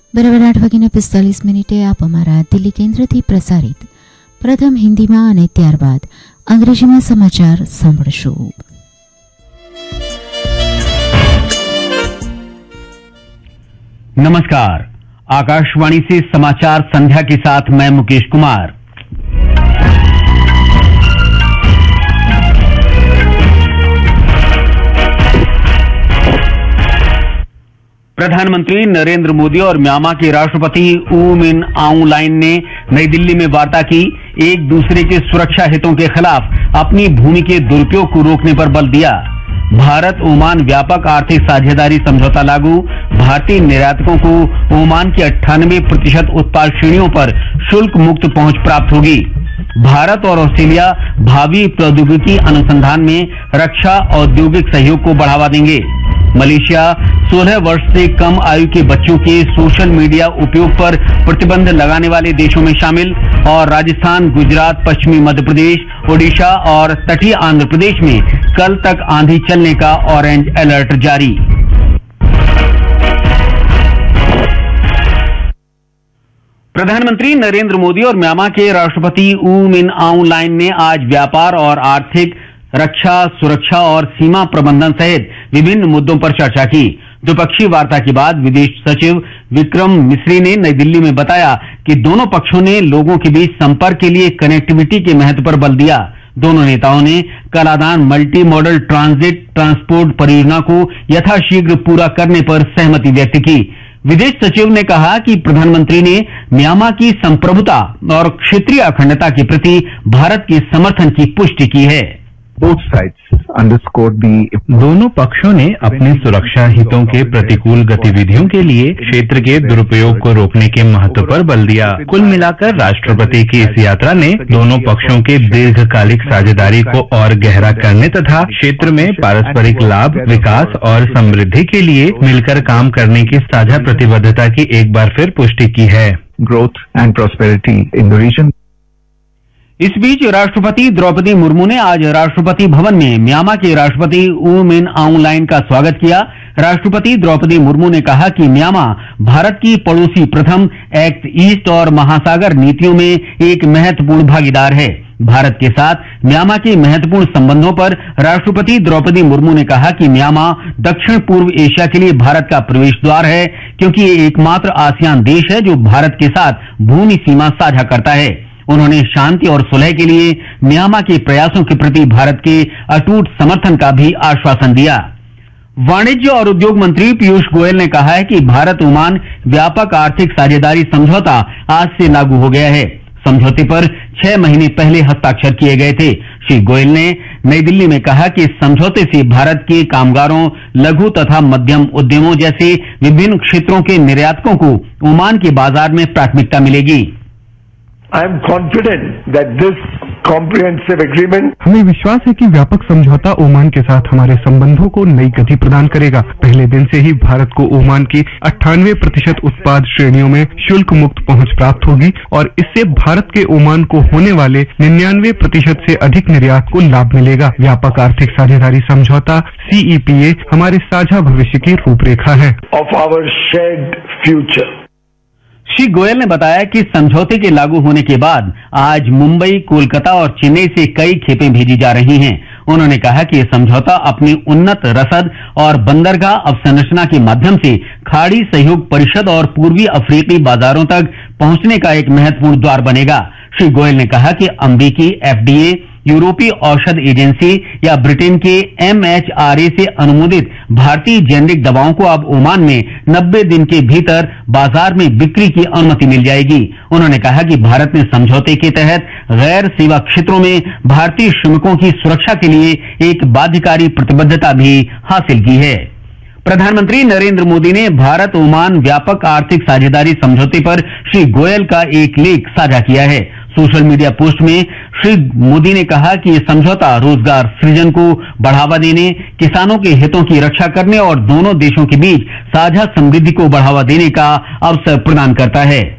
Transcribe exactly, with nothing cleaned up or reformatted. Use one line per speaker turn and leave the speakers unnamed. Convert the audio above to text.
બરાબર આઠ વાગીને પિસ્તાલીસ મિનિટે આપ અમારા દિલ્હી કેન્દ્રથી પ્રસારિત પ્રથમ હિન્દીમાં અને ત્યારબાદ અંગ્રેજીમાં સમાચાર સાંભળશો.
नमस्कार, आकाशवाणी से समाचार संध्या के साथ मैं मुकेश कुमार. प्रधानमंत्री नरेंद्र मोदी और म्यांमार के राष्ट्रपति ऊ मिन आउंग लाइन ने नई दिल्ली में वार्ता की. एक दूसरे के सुरक्षा हितों के खिलाफ अपनी भूमि के दुरुपयोग को रोकने पर बल दिया. भारत ओमान व्यापक आर्थिक साझेदारी समझौता लागू. भारतीय निर्यातकों को ओमान की अट्ठानबे प्रतिशत उत्पाद श्रेणियों पर शुल्क मुक्त पहुंच प्राप्त होगी. भारत और ऑस्ट्रेलिया भावी प्रौद्योगिकी अनुसंधान में रक्षा औद्योगिक सहयोग को बढ़ावा देंगे. मलेशिया सोलह वर्ष से कम आयु के बच्चों के सोशल मीडिया उपयोग पर प्रतिबंध लगाने वाले देशों में शामिल. और राजस्थान, गुजरात, पश्चिमी मध्य प्रदेश, ओडिशा और तटीय आंध्र प्रदेश में कल तक आंधी चलने का ऑरेंज अलर्ट जारी. प्रधानमंत्री नरेंद्र मोदी और म्यांमार के राष्ट्रपति ऊ मिन आउंग लाइन ने आज व्यापार और आर्थिक, रक्षा, सुरक्षा और सीमा प्रबंधन सहित विभिन्न मुद्दों पर चर्चा की. द्विपक्षीय वार्ता के बाद विदेश सचिव विक्रम मिस्री ने नई दिल्ली में बताया कि दोनों पक्षों ने लोगों के बीच संपर्क के लिए कनेक्टिविटी के महत्व पर बल दिया. दोनों नेताओं ने Kaladan multi modal transit transport परियोजना को यथाशीघ्र पूरा करने पर सहमति व्यक्त की. विदेश सचिव ने कहा कि प्रधानमंत्री ने म्यांमार की संप्रभुता और क्षेत्रीय अखंडता के प्रति भारत के समर्थन की पुष्टि की है.
दोनों पक्षों ने अपने सुरक्षा हितों के प्रतिकूल गतिविधियों के लिए क्षेत्र के दुरुपयोग को रोकने के महत्व पर बल दिया. कुल मिलाकर राष्ट्रपति की इस यात्रा ने दोनों पक्षों के दीर्घकालिक साझेदारी को और गहरा करने तथा क्षेत्र में पारस्परिक लाभ, विकास और समृद्धि के लिए मिलकर काम करने की साझा प्रतिबद्धता की एक बार फिर पुष्टि की है.
Growth and prosperity in the reason.
इस बीच राष्ट्रपति द्रौपदी मुर्मू ने आज राष्ट्रपति भवन में म्यांमार के राष्ट्रपति ऊ मिन आउंग लाइन का स्वागत किया. राष्ट्रपति द्रौपदी मुर्मू ने कहा कि म्यांमार भारत की पड़ोसी प्रथम, एक्ट ईस्ट और महासागर नीतियों में एक महत्वपूर्ण भागीदार है. भारत के साथ म्यांमार के महत्वपूर्ण संबंधों पर राष्ट्रपति द्रौपदी मुर्मू ने कहा कि म्यांमार दक्षिण पूर्व एशिया के लिए भारत का प्रवेश द्वार है, क्योंकि ये एकमात्र आसियान देश है जो भारत के साथ भूमि सीमा साझा करता है. उन्होंने शांति और सुलह के लिए म्यांमार के प्रयासों के प्रति भारत के अटूट समर्थन का भी आश्वासन दिया. वाणिज्य और उद्योग मंत्री पीयूष गोयल ने कहा है कि भारत ओमान व्यापक आर्थिक साझेदारी समझौता आज से लागू हो गया है. समझौते पर छह महीने पहले हस्ताक्षर किए गए थे. श्री गोयल ने नई दिल्ली में कहा कि इस समझौते से भारत के कामगारों, लघु तथा मध्यम उद्यमों जैसे विभिन्न क्षेत्रों के निर्यातकों को ओमान के बाजार में प्राथमिकता मिलेगी.
I am confident that this comprehensive agreement
हमें विश्वास है कि व्यापक समझौता ओमान के साथ हमारे संबंधों को नई गति प्रदान करेगा. पहले दिन से ही भारत को ओमान की अट्ठानवे प्रतिशत उत्पाद श्रेणियों में शुल्क मुक्त पहुंच प्राप्त होगी और इससे भारत के ओमान को होने वाले निन्यानवे प्रतिशत से अधिक निर्यात को लाभ मिलेगा. व्यापक आर्थिक साझेदारी समझौता सी ई पी ए हमारे साझा भविष्य की रूपरेखा है.
of our shared future.
Shri Goyal ने बताया कि समझौते के लागू होने के बाद आज मुंबई, कोलकाता और चेन्नई से कई खेपें भेजी जा रही हैं. उन्होंने कहा कि यह समझौता अपनी उन्नत रसद और बंदरगाह अवसंरचना के माध्यम से खाड़ी सहयोग परिषद और पूर्वी अफ्रीकी बाजारों तक पहुंचने का एक महत्वपूर्ण द्वार बनेगा. श्री गोयल ने कहा कि अमरीकी एफ डी ए, यूरोपीय औषध एजेंसी या ब्रिटेन के एम एच आर ए से अनुमोदित भारतीय जेनेरिक दवाओं को अब ओमान में नब्बे दिन के भीतर बाजार में बिक्री की अनुमति मिल जाएगी. उन्होंने कहा कि भारत ने समझौते के तहत गैर सेवा क्षेत्रों में भारतीय श्रमिकों की सुरक्षा के लिए एक बाध्यकारी प्रतिबद्धता भी हासिल की है. प्रधानमंत्री नरेंद्र मोदी ने भारत ओमान व्यापक आर्थिक साझेदारी समझौते पर श्री गोयल का एक लेख साझा किया है. सोशल मीडिया पोस्ट में श्री मोदी ने कहा कि यह समझौता रोजगार सृजन को बढ़ावा देने, किसानों के हितों की रक्षा करने और दोनों देशों के बीच साझा समृद्धि को बढ़ावा देने का अवसर प्रदान करता है.